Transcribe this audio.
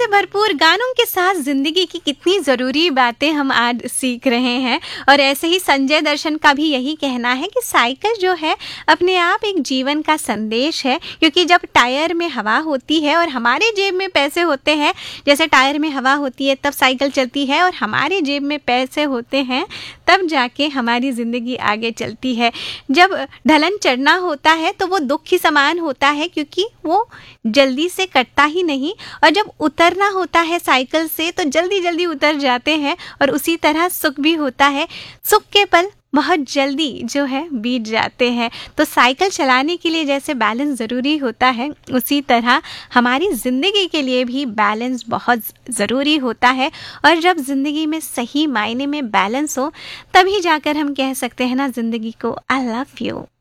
से भरपूर गानों के साथ जिंदगी की कितनी ज़रूरी बातें हम आज सीख रहे हैं। और ऐसे ही संजय दर्शन का भी यही कहना है कि साइकिल जो है अपने आप एक जीवन का संदेश है, क्योंकि जब टायर में हवा होती है और हमारे जेब में पैसे होते हैं, जैसे टायर में हवा होती है तब साइकिल चलती है, और हमारे जेब में पैसे होते हैं तब जाके हमारी ज़िंदगी आगे चलती है। जब ढलन चढ़ना होता है तो वो दुख ही समान होता है, क्योंकि वो जल्दी से कटता ही नहीं, और जब उतरना होता है साइकिल से तो जल्दी जल्दी उतर जाते हैं। और उसी तरह सुख भी होता है, सुख के पल बहुत जल्दी जो है बीत जाते हैं। तो साइकिल चलाने के लिए जैसे बैलेंस ज़रूरी होता है, उसी तरह हमारी ज़िंदगी के लिए भी बैलेंस बहुत ज़रूरी होता है। और जब ज़िंदगी में सही मायने में बैलेंस हो, तभी जाकर हम कह सकते हैं ना ज़िंदगी को आई लव यू।